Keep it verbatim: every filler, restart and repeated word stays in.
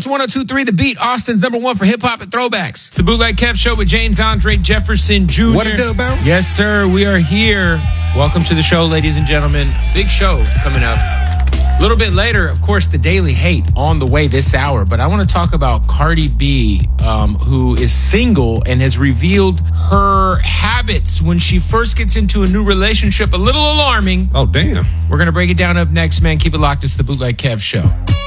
one oh two point three The Beat, Austin's number one for hip-hop and throwbacks. It's the Bootleg Kev Show with James Andre Jefferson Junior What it do, Bo? Yes, sir. We are here. Welcome to the show, ladies and gentlemen. Big show coming up. A little bit later, of course, the Daily Hate on the way this hour. But I want to talk about Cardi B, um, who is single and has revealed her habits when she first gets into a new relationship. A little alarming. Oh, damn. We're going to break it down up next, man. Keep it locked. It's the Bootleg Kev Show.